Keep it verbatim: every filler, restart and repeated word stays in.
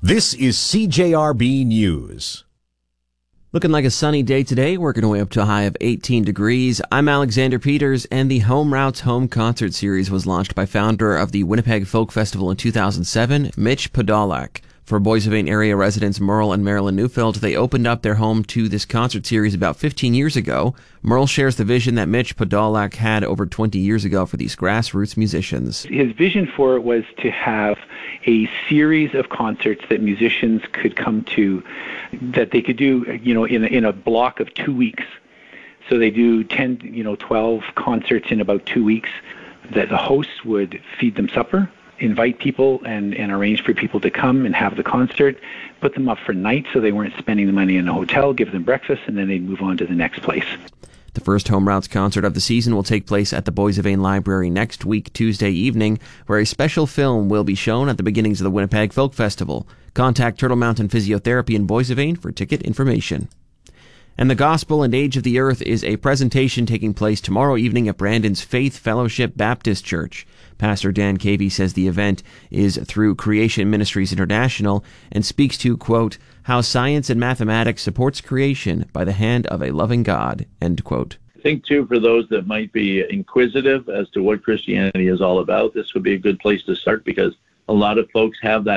This is C J R B News. Looking like a sunny day today, working our way up to a high of eighteen degrees. I'm Alexander Peters, and the Home Routes Home Concert Series was launched by founder of the Winnipeg Folk Festival in two thousand seven, Mitch Podolak. For Boissevain area residents Merle and Marilyn Neufeld, they opened up their home to this concert series about fifteen years ago. Merle shares the vision that Mitch Podolak had over twenty years ago for these grassroots musicians. His vision for it was to have a series of concerts that musicians could come to, that they could do, you know, in a, in a block of two weeks. So they do ten, you know, twelve concerts in about two weeks. That the hosts would feed them supper, invite people and, and arrange for people to come and have the concert, put them up for night so they weren't spending the money in a hotel, give them breakfast, and then they'd move on to the next place. The first Home Routes concert of the season will take place at the Boissevain Library next week, Tuesday evening, where a special film will be shown at the beginnings of the Winnipeg Folk Festival. Contact Turtle Mountain Physiotherapy in Boissevain for ticket information. And The Gospel and Age of the Earth is a presentation taking place tomorrow evening at Brandon's Faith Fellowship Baptist Church. Pastor Dan Cavey says the event is through Creation Ministries International and speaks to, quote, how science and mathematics supports creation by the hand of a loving God, end quote. I think, too, for those that might be inquisitive as to what Christianity is all about, this would be a good place to start because a lot of folks have that